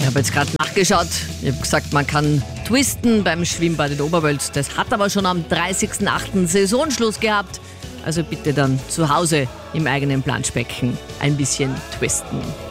habe jetzt gerade nachgeschaut. Ich habe gesagt, man kann twisten beim Schwimmbad in Oberwölz. Das hat aber schon am 30.08. Saisonschluss gehabt. Also bitte dann zu Hause im eigenen Planschbecken ein bisschen twisten.